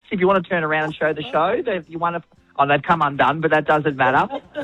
if you want to turn around and show the show. They've come undone, but that doesn't matter.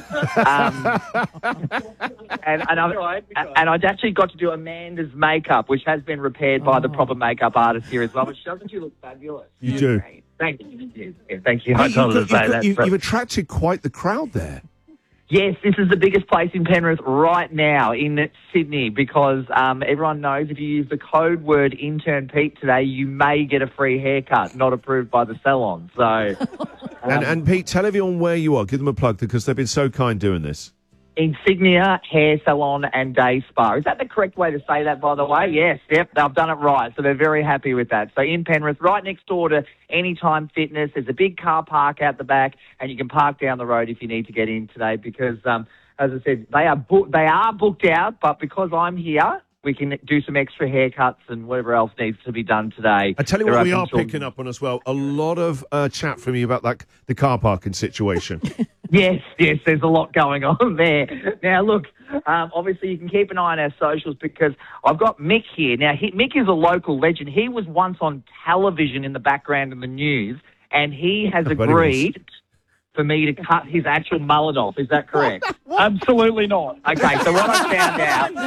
And I'd actually got to do Amanda's makeup, which has been repaired by the proper makeup artist here as well. But doesn't she look fabulous? You do. Great. Thank you. Yeah, thank you. I told her to say that. You've attracted quite the crowd there. Yes, this is the biggest place in Penrith right now in Sydney because everyone knows if you use the code word Intern Pete today, you may get a free haircut, not approved by the salon. So, and Pete, tell everyone where you are. Give them a plug because they've been so kind doing this. Insignia Hair Salon and Day Spa. Is that the correct way to say that, by the way? Yes, yep, they've done it right. So they're very happy with that. So in Penrith, right next door to Anytime Fitness, there's a big car park out the back, and you can park down the road if you need to get in today because, as I said, they are booked out, but because I'm here, we can do some extra haircuts and whatever else needs to be done today. I tell you what we are picking up on as well, a lot of chat from you about the car parking situation. Yes, there's a lot going on there. Now, look, obviously you can keep an eye on our socials because I've got Mick here. Now, Mick is a local legend. He was once on television in the background in the news, and he has agreed for me to cut his actual mullet off. Is that correct? Absolutely not. Okay, so what I found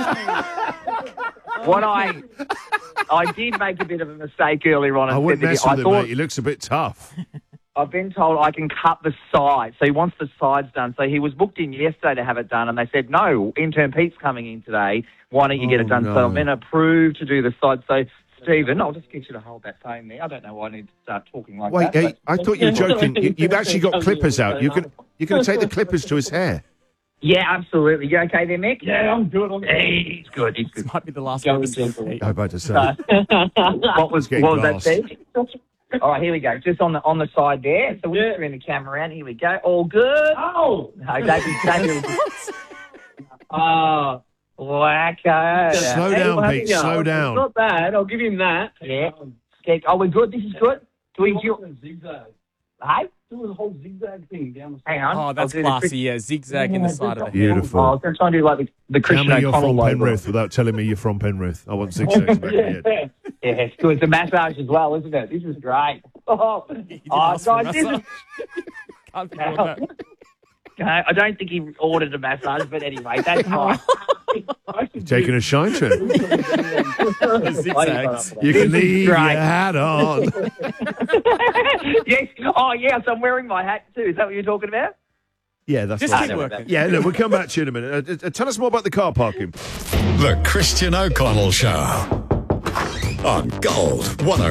out, I did make a bit of a mistake earlier on. I wouldn't mess with him, mate. He looks a bit tough. I've been told I can cut the sides. So he wants the sides done. So he was booked in yesterday to have it done, and they said, no, Intern Pete's coming in today. Why don't you get it done? No. So I'm been approved to do the sides. So, Stephen, I'll just get you to hold that phone there. I don't know why I need to start talking like that. Wait, I thought you were joking. You've actually got clippers out. You're going to take the clippers to his hair. Yeah, absolutely. You okay there, Mick? Yeah, I'm good. He's good. This might be the last one. I'm about to say. What was that, Steve? glass. All right, here we go. Just on the side there. So we'll turn the camera around. Here we go. All good. Oh! No, David. Oh, wacko. Slow down, Pete. Slow down. Not bad. I'll give him that. Yeah. Oh, we're good. This is good. Do we do? Zigzag. Hey? Do the whole zigzag thing down the side. Hang on. Oh, that's I'll do the classy, yeah. Zigzag in the side of the head. Beautiful. Oh, I was going to try and do like the Tell Christian me you're O'Connell from logo. Penrith without telling me you're from Penrith. I want zigzags back in your head. Yeah, it's good. It's a massage as well, isn't it? This is great. Oh, ask for a guys, this is... massage. Can't be doing that. I don't think he ordered a massage, but anyway, that's fine. You're taking a shine to him. Zigzags. You can leave your Great. hat on. Yes. Oh, yes, I'm wearing my hat too. Is that what you're talking about? Yeah, that's Just right. keep working. Yeah, look, we'll come back to you in a minute. Tell us more about the car parking. The Christian O'Connell Show on Gold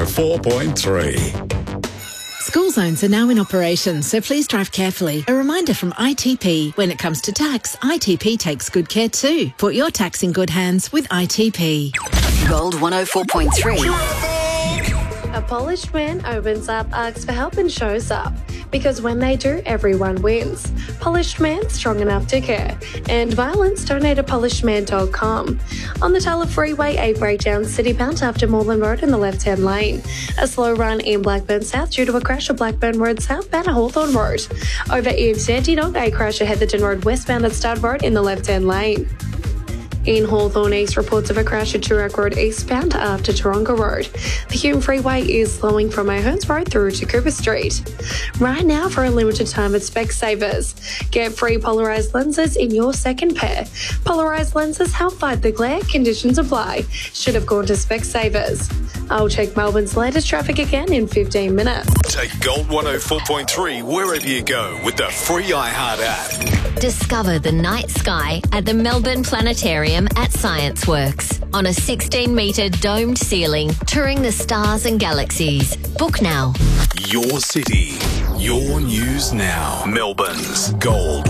104.3. School zones are now in operation, so please drive carefully. A reminder from ITP, when it comes to tax, ITP takes good care too. Put your tax in good hands with ITP. Gold 104.3. A polished man opens up, asks for help and shows up. Because when they do, everyone wins. Polished Man, strong enough to care. And violence, donate to polishedman.com. On the Taylor Freeway, a breakdown citybound after Moreland Road in the left-hand lane. A slow run in Blackburn South due to a crash at Blackburn Road southbound at Hawthorn Road. Over in Dandenong, a crash at Heatherton Road westbound at Stud Road in the left-hand lane. In Hawthorn East, reports of a crash at Toorak Road eastbound after Taronga Road. The Hume Freeway is slowing from O'Hearns Road through to Cooper Street. Right now, for a limited time at Specsavers, get free polarised lenses in your second pair. Polarised lenses help fight the glare, conditions apply. Should have gone to Specsavers. I'll check Melbourne's latest traffic again in 15 minutes. Take Gold 104.3 wherever you go with the free iHeart app. Discover the night sky at the Melbourne Planetarium at ScienceWorks. On a 16-metre domed ceiling, touring the stars and galaxies. Book now. Your city, your news now. Melbourne's Gold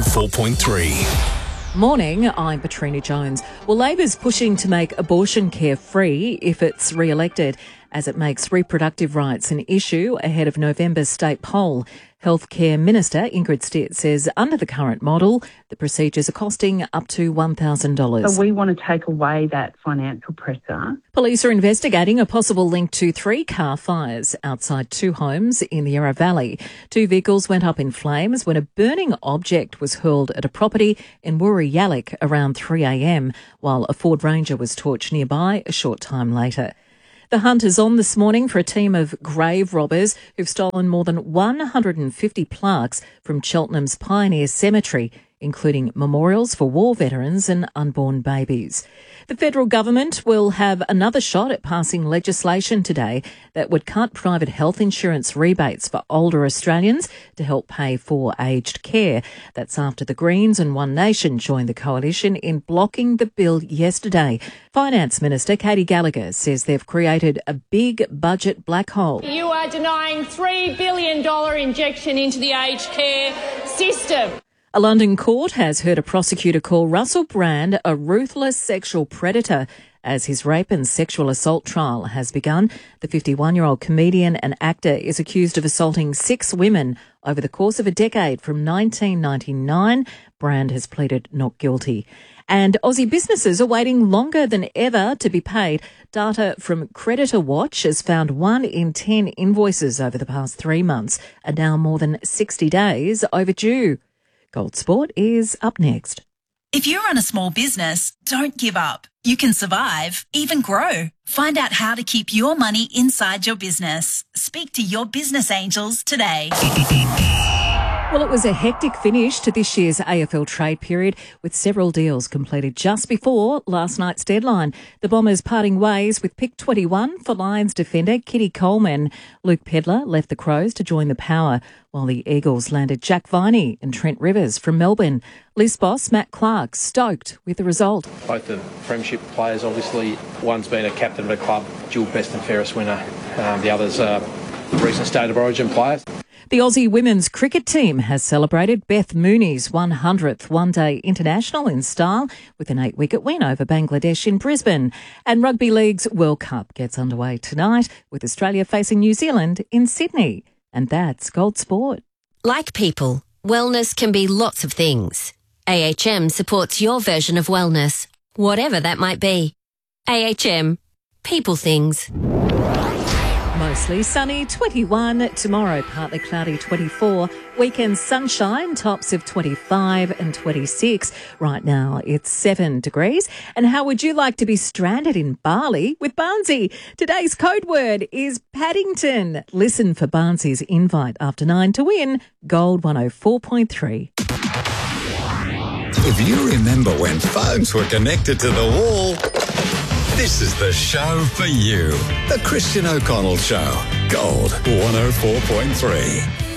104.3. Morning, I'm Patrina Jones. Well, Labor's pushing to make abortion care free if it's re-elected, as it makes reproductive rights an issue ahead of November's state poll. Healthcare Minister Ingrid Stitt says under the current model, the procedures are costing up to $1,000. So we want to take away that financial pressure. Police are investigating a possible link to 3 car fires outside 2 homes in the Yarra Valley. 2 vehicles went up in flames when a burning object was hurled at a property in Woori Yallock around 3 a.m, while a Ford Ranger was torched nearby a short time later. The hunt is on this morning for a team of grave robbers who've stolen more than 150 plaques from Cheltenham's Pioneer Cemetery, including memorials for war veterans and unborn babies. The federal government will have another shot at passing legislation today that would cut private health insurance rebates for older Australians to help pay for aged care. That's after the Greens and One Nation joined the coalition in blocking the bill yesterday. Finance Minister Katie Gallagher says they've created a big budget black hole. You are denying $3 billion injection into the aged care system. A London court has heard a prosecutor call Russell Brand a ruthless sexual predator as his rape and sexual assault trial has begun. The 51-year-old comedian and actor is accused of assaulting 6 women over the course of a decade from 1999. Brand has pleaded not guilty. And Aussie businesses are waiting longer than ever to be paid. Data from Creditor Watch has found 1 in 10 invoices over the past 3 months are now more than 60 days overdue. Gold Sport is up next. If you run a small business, don't give up. You can survive, even grow. Find out how to keep your money inside your business. Speak to your business angels today. Well, it was a hectic finish to this year's AFL trade period, with several deals completed just before last night's deadline. The Bombers parting ways with pick 21 for Lions defender Kitty Coleman. Luke Pedlar left the Crows to join the Power, while the Eagles landed Jack Viney and Trent Rivers from Melbourne. List boss Matt Clark stoked with the result. Both the premiership players, obviously, one's been a captain of a club, dual best and fairest winner. The other's a recent State of Origin player. The Aussie women's cricket team has celebrated Beth Mooney's 100th one-day international in style with an 8-wicket win over Bangladesh in Brisbane. And Rugby League's World Cup gets underway tonight with Australia facing New Zealand in Sydney. And that's Gold Sport. Like people, wellness can be lots of things. AHM supports your version of wellness, whatever that might be. AHM, people things. Mostly sunny, 21. Tomorrow, partly cloudy, 24. Weekend sunshine, tops of 25 and 26. Right now, it's 7 degrees. And how would you like to be stranded in Bali with Barnsey? Today's code word is Paddington. Listen for Barnsey's invite after 9 to win Gold 104.3. If you remember when phones were connected to the wall, this is the show for you. The Christian O'Connell Show. Gold 104.3.